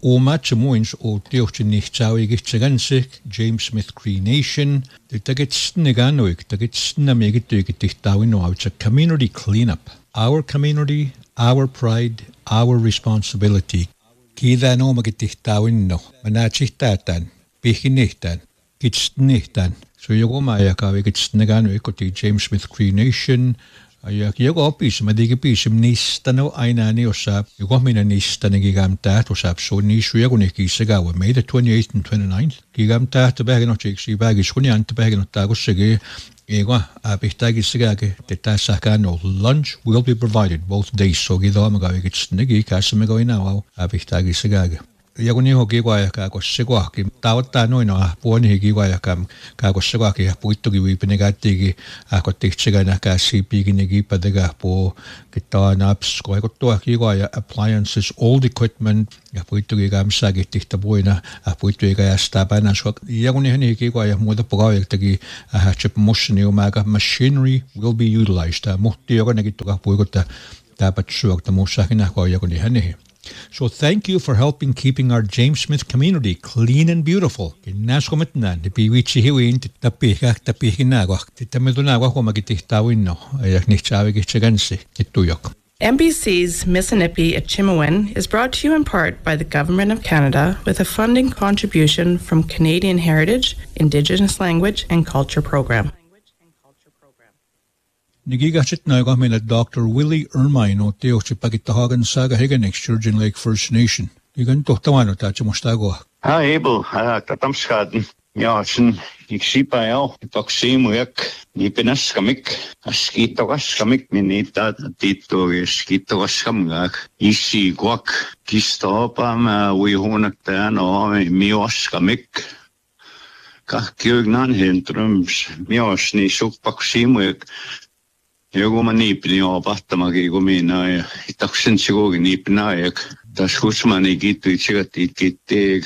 Omat moins o diolch nicht zau igitsagansi James Smith Cree Nation. Tagets neganoik, tagets namegitugitawino it's a community cleanup. Our community, our pride, our responsibility. Kida no magitawino. Manachitatan, Pichinihtan, Gitsnihtan. So yogomaya kawigits neganoik James Smith Cree Nation. Jogo opis madigipis nistano ainani osap yogomina nistane gigamtat osap so nisu yagunekisagawa May the 28th and 29th gigamtat bagno chiksi bagis kuniant bagno tagosege ego abihtagisagage tetasakano lunch will be provided both days so gidamaga gets nigi kasamago inaw abihtagisagage Yaguni hogiwaya kako segwaki tawta no ino poni higiwaya kam kako segwaki puito giwi penegati ako tichega na ka CP ginigi padega po kita naps ko to higiwaya appliances old equipment ya puito gigam sagi tikta boina puito giga stabana so yaguni higiwaya moda projektegi chip motion umaga machinery will be utilized muhti yaguni gitto puigota tapat suok ta musakina ko yaguni hani. So thank you for helping keeping our James Smith community clean and beautiful. Kinascometnan, the Piwichi Hiwin, Tapihinaguak, Tamidunagua, Magititawino, Yaknichavigichagansi, Kituyok. MBC's Mississippi at Chimawin is brought to you in part by the Government of Canada with a funding contribution from Canadian Heritage, Indigenous Language and Culture Program. Nagigachit na gahmin Dr. Willie Ermine o teochi pagitahagan saga Higanex Sturgeon Lake First Nation. Igan tohtamano tacho mustago. Ha able tatamskaden. Ja, sin iksipa ja, taksimuek, ni penaskamik, askitogaskamik minita tito skitogaskamgak. Isi guak kistopa ma uihunak no mioskamik. Kahkyugnan hentrums miosni sukpaksimuek. Joku mä niipin jo pahtamaki, kun minä itaksen sikokin niipin ajan. Tässä kusmani kiittyi tsekattiin kiitteek.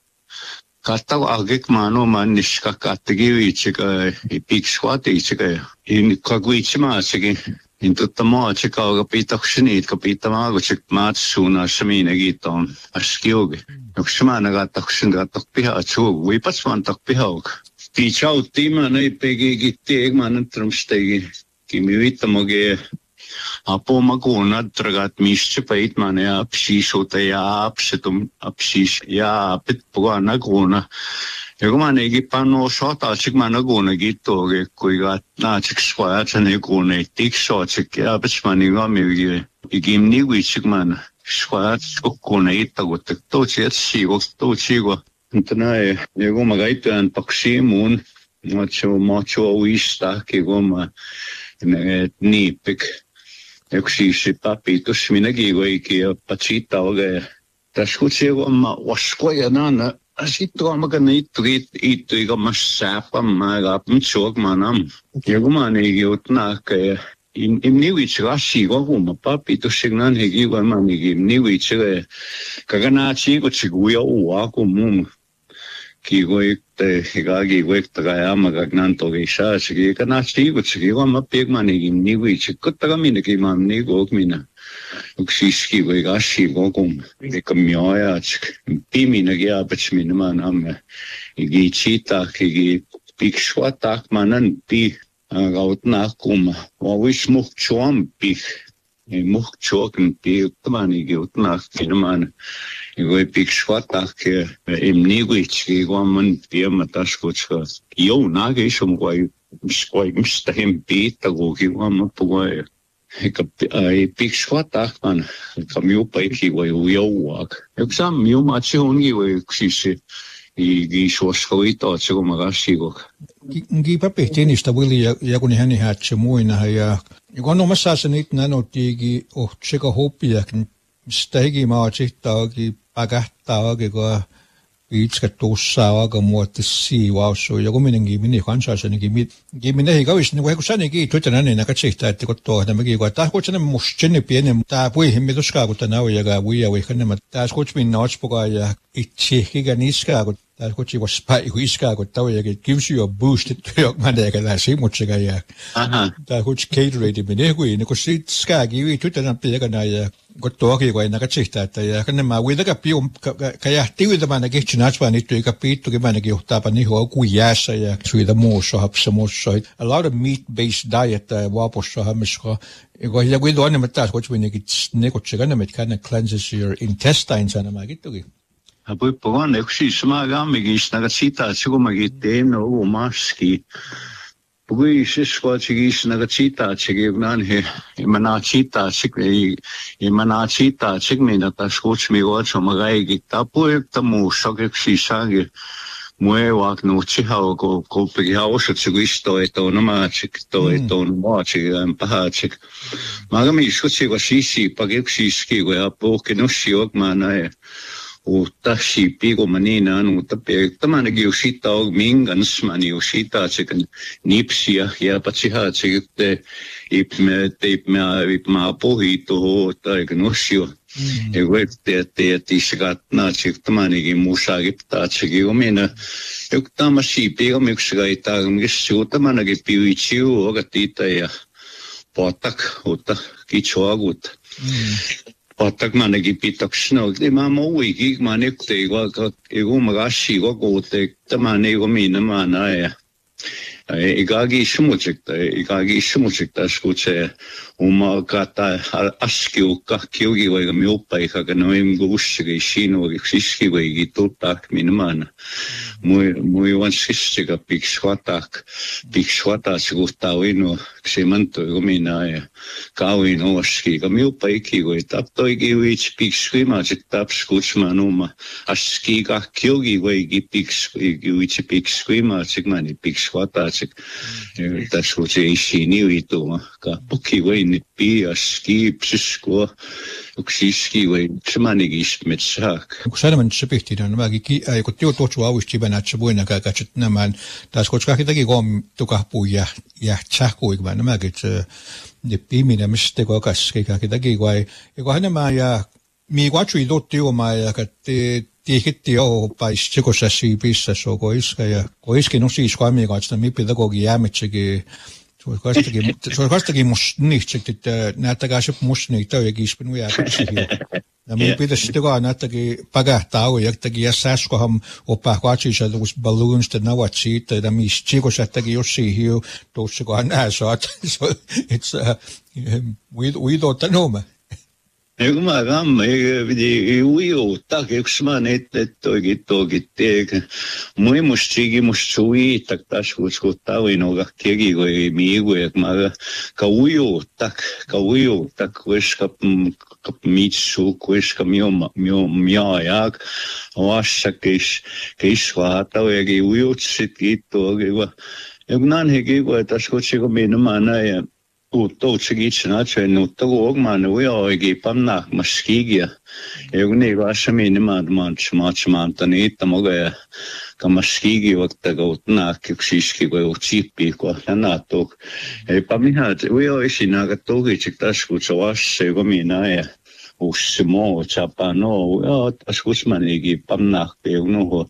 Kattavakik mä oon niska kattekin viitsika, pikskuati itsika. In kakuitsi maatsekin. In tutta maatsika, joka piitakseni, ka piittamaa, tsek maatsuunnassa minäkin on askiogi. Joks mä nakataksen kattok pihaat suugu, viipas vaan tak pihauk. Piitsauttiin mä näippekin kiitteek, mä näyttämstäkin. Kimivittamage apomaguna tragat mische paitmane apsisota ja apsetum apsis ja apitpugana guna. Joku manegi pano sota chikmana guna gitoge kuiga na chikswaya chane guna tikso chik ja apsmani gamigi igimni wichikmana swaya chukuna itagot tochi sigo tochigo. Ntanae joku magaitan paksimun macho wista kigoma niipik. Yksi papitus minäkin voikin ja patsita oikein. Tässä kutsi oma uskoja nana. Sitten kun mä ittu ikamassa sääpamään ja mitsuokmanam. Ja kun mä niin jutnaa, niivitsi rassi kohuma papitus signan heki kun mä niin niivitsi kakanaatsi kutsi kuja uua kun mun. Kiikoitte kiikoittaga ja magagnan togi saasi kanasti kutsi kun mä piekmanikin niivitsi kottaga minäkin mä niivok minä. Uksiski voi kassi kokum eikä mioja piminäkin apets minä mä namme igitsita igi pikswata manan pi gautna kum ovis muhchuampi muhchuokin pi tamani gautna kinman igoi pikswata ke imnigitski goman pi mataskutska jo nage shumgoi mistahim pi tagoki goman pugoi ei pikswata man kamiupa iki voi ujoak yksam miumatsi ongi voi yksisi i suoskoita se kun makasiko ngi papehtinista Willie ja kun hän hatsi muina ja kun on massa se nyt nanotigi ohtseka hopia stegi maatsi pagahtaagi kun itse tuossa aika muotti siivaus ja kun minä kansalaisenkin minä ei kauheasti niin kuin sanonkin tuota niin katsihtaa että kun tuohon mekin kun taas kuitenkin mustinne pienen tää puihin mitoskaa kun tänä on ja vuja vaikka nämä taas kuitenkin natspokaa ja itse kikä niskaa kun taas kuitenkin was iskaa kun tau ja kimsi jo boostettu jo maneka läsi mutsega ja taas kuitenkin Gatorade minä kuin sit skaakin tuota näin piekana ja Gottoaki ko ina katsihta, että ja nämä uitakaan piun kajahtiuita ainakin chinachva niitä eikä piittukin ainakin johtaapa niin kuin jäässä ja suita muussa hapsamussa. A lot of meat-based diet vapossa hammiska. Ja kun tuonne me taas kuitenkin nekotsekaan, että kind of cleanses your intestines aina mäkin toki. Puippuvan yksi samagammikin snakat sitä, että kun mäkin teemme omaski. Pugui sisquatchigi snakat sitä, että näin imana sitä, imana sitä, minä taas kutsumi kutsuma magaiki. Tapuikta muussa yksi sangi. Mue waknuutsi hauko koppi hausat se istoi tuon maatsik tuon maatsik pahatsik. Magami skutsi ko sisi pakeksi ski ko ja pohkenussi okmana ja uutta siipi ko manina uutta pektamana kiusita og mingans mani usita sekan nipsia ja patsihatsik te ipme pohito tai knussio. Ja voitte iskat naatsiktamanikin muusakiptaatsekin omina. Joku tämä siipi on yksi kaitaa, missä suutamanakin piuitsiu okatiita ja potak uutta kitsoagut. Potak manakin pitoksena. Mä muuikin, mä nyktei, kun mä kassi koko tämän ei omina maana ja ikagi sumusikta skutse uma kata askiukka kiugi vai miuppa ikaka noin guussigi sinu siski vai gitutak minman mui vansistika pikswata sigutawino ksimanto gumina ja kawino aski ka miuppa ikigoi taptoi giwich pikswima tap skutsmanuma aski ka kiugi vai giwich pikswima sigmani pikswata tässä on se isiniuituma ka puki vai nyt piaski psysko yksi iski vai semanikin metsäk kun sanoin se pihtiin nämäkin kun tuotu avusti venätsä voina kaikat nämä taas koska kaikki kom tukahpuu ja sähkuik vaan nämäkin ne piminen mistä kokas kaikki vai kun nämä ja mi quattro dotti oma ja katte tihitti jo pais tsekossa siipissä so koiskin no siis kaimi katsta mi pedagogi jäämetsäkin se on kastakin musnihtik että näyttäkää se musnihta ja kispinu jääpyksikin ja mi pitäisi tekoa näyttäkin pagahtaa ja jotakin ja säskoham oppa quattro those balloons that now what siitä ja mi tsekossa täkin jos siihen tuossakohan nää saat so it's we don't know. Eikö mä kamme, ei uiuttaa, yksi mä nette toki teekö. Mui mustikin suiittak taas kutsuttaa uinoga kegi kui miigu, ja mä ka uiuttak, kuiska mitsu, kuiska miaajak, vassa keisvaatau, ja ki uiutsit kiittoa, ja kun nanhekin, kun taas kutsiko minä mä näin, Uuttoutsekin itsenätsöin, mutta kuokmaan ujoikin panna maskigia. Ja kun ei vasta minne maatsa niitä moga ka maskigi vakta kautta näkyksiski kun chippi kun nänatok. Ei pa minä ujoisin aika tohitsik taskussa vassa kun minä ja ussimo chapano ja taskusmanikin panna peunuho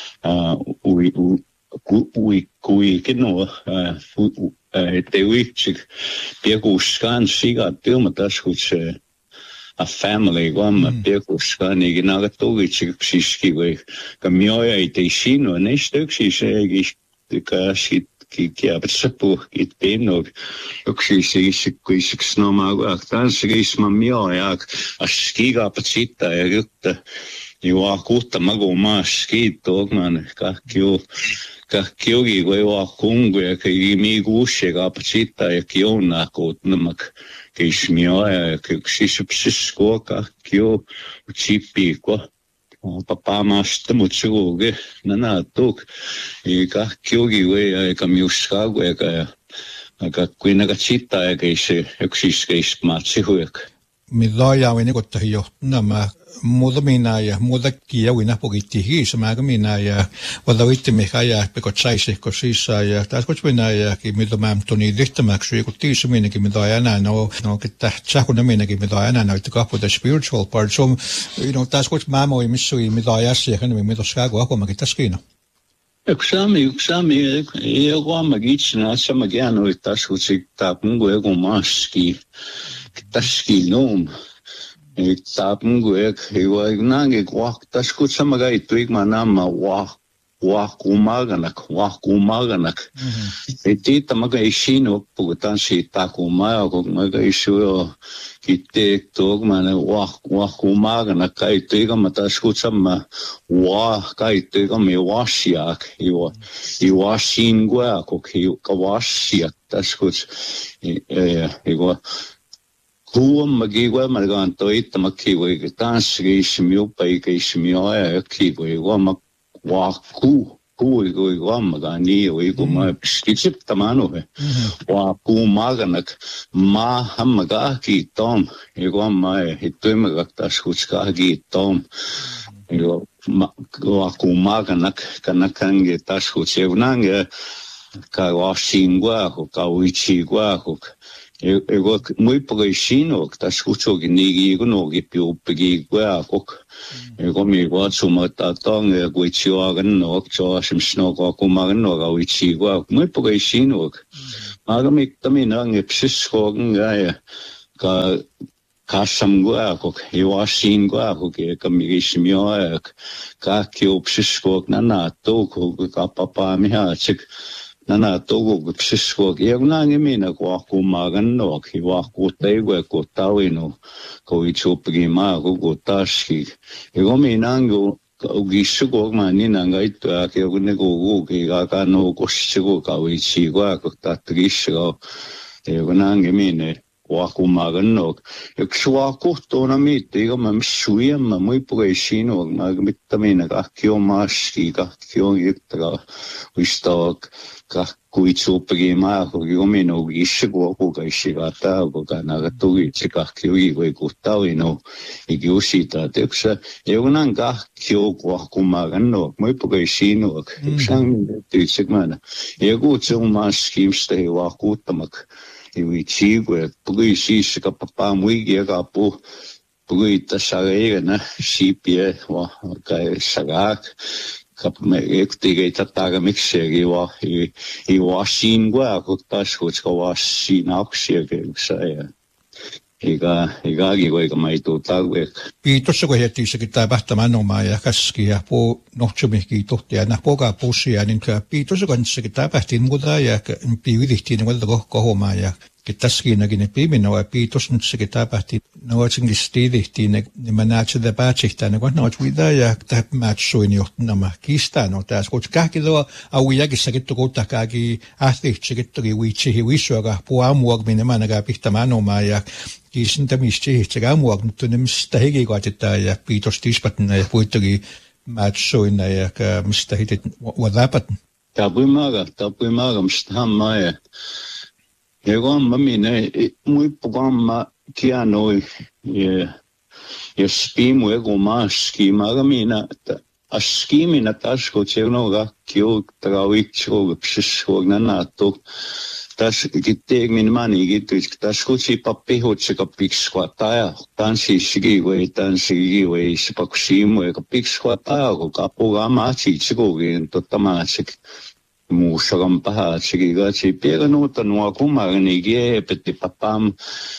kuikino te uitsik piekuskaan siga työmataskusse a family guamma piekuskaan ikin naga tuitsik siski vai kamioja ei sino näistä yksi se kasit kiapsa puhkit pinnog yksi siis kuisiksi nomaa tanssiksi mioja askiga patsita ja juttu Joo, kuutta magu maas kiittoogman kahkiogi kui kungu ja kai mi kuusse kapasita ja kiona kuutnamak kismio ja kyksisupsisko kahkio chippi ko papa maasta mutsuge nanatuk kahkiogi kui ja kamiuska kui ja kui nakachita ja kai yksiskeis matsihuek Mitä ja we nekottahi jo nämä muutamina ja muutakin ja uina pokitti hiisamääkä minä ja valtavitti mikä ja pekot saisihko sisään ja taas minä ja mitä mä toni lihtämäksi joku tiisuminenkin mitä enää no että sähkön minäkin mitä enää näyttää kahpu the spiritual part so taas mä moi missui mitä ajassa ja hänen mitä skaago akumakin taskina Yksami ei kuammakin itsenä samakin taas kun sitten mungu joku maski taski noom Tapong gue iwa nangi wak tas kut sama ga itu mana ma wakumaganak iti tamaga isino pugutan si takuma ko maga isu kitek tog mana wakumaganak ka itu ga matas kut sama ka itu ga me wasiak iwa singwa ko ka wasiak tas kut iwa Kuam magiwa marganto itamakiwe tansi ishimio pai ke ishimio kiwe wa waku kuwe wa magani we ko ma skitsip tamano he wa ku maganak ma hamaga ki tom ego ma hitwe magakta skuchka gi tom ego wa ku maganak kanakange taskuchevnange ka wa singwa ko ka wichigwa ko ego muy progresino que escucho que ni no que pio pegi gua kok ego mi gua suma ta tong ego chiwa gan no cho simsno ko kuma gan no ga wichi gua muy progresino aga mi tamina nge psisko nga ka samgua kok iwa singua kok ka mi gishmio ka kio psisko na to ko ka papa mi ha chik nana togo psisko yagna ngemina ko kumagan no ki wa ko taiwe ko tawino ko ichopgi ma ko tashi ego minango gisgo mani nanga ita ke ne go ke ga no ko shigo ka wichi wa ko tatrisho ego nangemine wa kumagan no ekshwa ko to na mi te ga mam shuya ma muy progresino ma mitamina ka kyo mashi ka kyo itra wistok ka kuichopgi ma ko gomino gisgo ko ga shigata ko ga nagato ichika kyo iwe ko tawino igyoshita teksa egonan ka kyo ko kumagan no muy progresino sang tichigmana ego chuma skimste wa ko tamak iwi chigwe pugui shish ka papa muigi ka pu pugui ta shagega na shipie wa ka shagak ka me ektige ta taga mixegi wa I wa shingwa ko ta shuch ka wa shinak shege saya iga giwe ka mai to tagwe Piitossa kun heti se kitää pähtämään omaa ja käskiä po nohtsumihki tohtia na poka pusia niin piitossa kun se kitää pähtiin muuta ja piivihtiin niin valta kohomaa ja kitäskiinäkin ne piiminä ja piitos nyt se kitää pähtiin no otsinkin stiilihtiin niin mä näet sitä päätsihtää niin kun noit vida ja tähän mätsuin jo nämä kistää no tässä kun kähki tuo auiakin se kittu kuuttakäkin ähtihtsi kittukin viitsihi vissuakaan puamuokminen mä näkää pihtämään omaa ja kiisintä mistä hihtsäkään muoknuttu niin mistä hikikaitetaan ja piitos tispatina ja puittokin mätsuina ja mistä hitit wadäpät. Tapuimaga mistä hammaa ja kun mä minne muippukamma kianoi ja spimu ego maa skimaga minä askimina tasko tjevnoga kio trawitsko psisko nanato tas kittegmin mani gitu tas kuci papi hotse ka piksquata tansi sigiwe sipaksimu ka piksquata ko kapogama chichiko gen totamachik mushagam paha chigiga chipiega no tanwa kumagni ge peti papam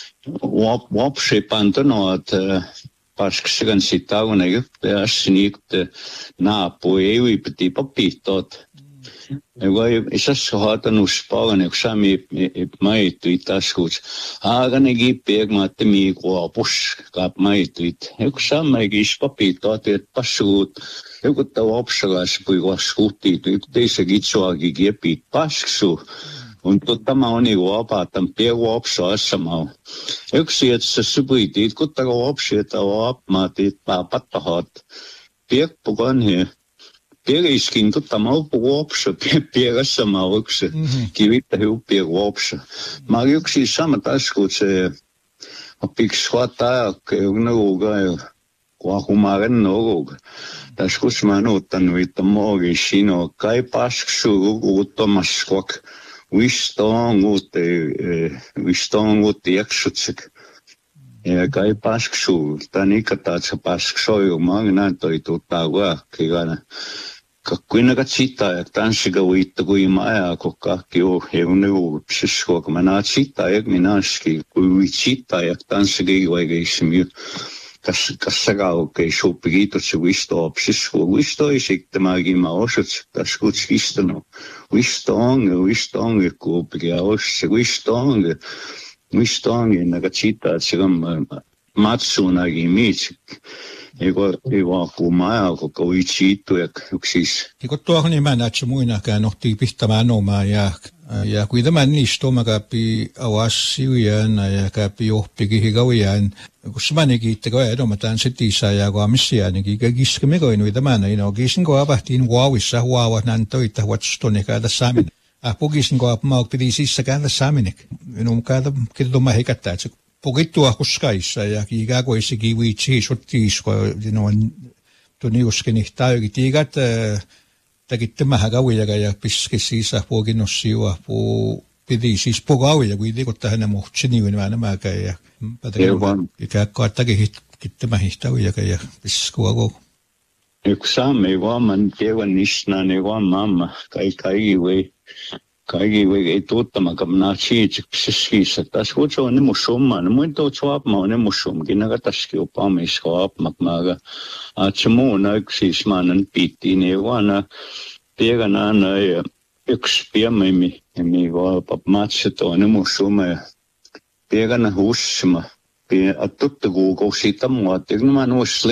wap shepantonot pasksegan sitaguna yukte asnikte na poewi peti papitot ego isas hatan uspagan eksami maitu itaskuts aga negi pegmatte mi ko push kap maitu eksami gis papitot et pasut ego ta opsagas pui waskuti teise gitsoagi gepit pasksu on tama oni wapatan pego opsa sama yksi et se supuitit kutta opsieta wapmatit papattahat pekpogan he Periskin tama opsa pierassa mauksi kivitta hiuppi opsa ma yksi sama tasku se piksquata que no ga kuahumaren no tasku smanutan vita mogi sino kai pasksu utomaskok wiston jaksutsik ja kai pasksu tani katatsa pasksoju magna toi tutawa kigana Kakkuina katsita ja tanssiga uitta kui maja kokki ohjevnu psisko, kun mä naat sita ja minaski, kui uitsita ja tanssiga iwaga ismi kassagauke sopigitutse visto obsisku visto isiktamagi maosuts taskutskistano vistoonge kuupigia osse vistoonge nagatsita tsigam matsunagi miits Ego kumaa koko vitsiitu ja yksis. Iko tuohon imänätsä muinakaan ohti pistämään omaa ja kui tämän niistä omakaapi avassiujana ja kaapi johpikin hikaujan, kus mä nekiitte kun edomataan se tiisa ja kun missiäänkin kiskemme koinu tämän ino kisin kun avahtiin huavissa huavat näin töitä huotston käydä saamen. Pukisin kun mauk piti sissä käydä saamenek. Minun käydä kirjoittamaan heikättää, että pukittua kuskaissa ja kiikaa koisikin viitsi sottiis kun tuon uskeni täykin tiikat takitte mahakaujaga ja piskis siisa puokinnossiua piti siis pokauja kuitenkin tähän muhtsini vähän mäkä ja ikääkkaatakin kitte mahistaujaga ja piskuako. Yksi saamme vaan teevan nisnaan ja vaan mamma kaikki ei tuottamakaan minä siitä siisa taas kutsu on nemusumma no muin tuot suapma on nemusumkin naga taski upamis suapmak maga atse muuna yksis maanan pittiin ja vaan tiedän yksi piemmi mi vaan matset on nemusumma ja tiedän hussma pie atutta kuukausi siitä muotti kun mä nuusling